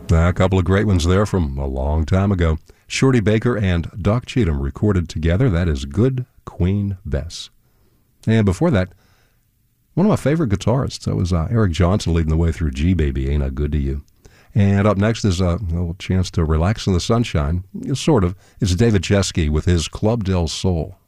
A couple of great ones there from a long time ago. Shorty Baker and Doc Cheatham recorded together. That is Good Queen Bess. And before that, one of my favorite guitarists, that was Eric Johnson leading the way through G Baby, Ain't I Good to You. And up next is a little chance to relax in the sunshine, sort of. It's David Chesky with his Club Del Sol.